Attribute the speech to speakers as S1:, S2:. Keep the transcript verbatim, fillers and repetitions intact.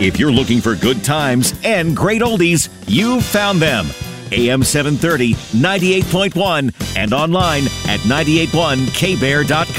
S1: If you're looking for good times and great oldies, you've found them. A M seven thirty, ninety-eight point one, and online at nine eight one k bear dot com.